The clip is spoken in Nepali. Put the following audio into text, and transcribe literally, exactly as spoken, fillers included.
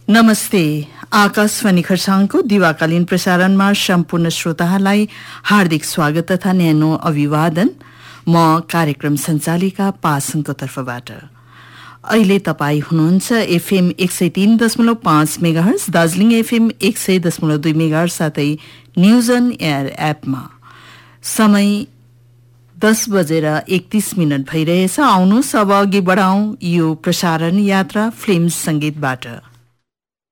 नमस्ते। आकाशवाणी खरसाङको दिवाकालीन प्रसारणमा सम्पूर्ण श्रोताहरूलाई हार्दिक स्वागत तथा न्यानो अभिवादन। म कार्यक्रम सञ्चालिका पासङको तर्फबाट। अहिले तपाईँ हुनुहुन्छ एफएम एक सय तीन दशमलव पाँच मेगाहर्ज, दार्जिलिङ एफएम एक सय दशमलव दुई मेगाहर्ज साथै न्युजन एयर एपमा। समय दस बजेर एकतीस मिनट भइरहेछ। आउनुहोस् अब अघि बढाउँ यो प्रसारण यात्रा फिल्म संगीतबाट।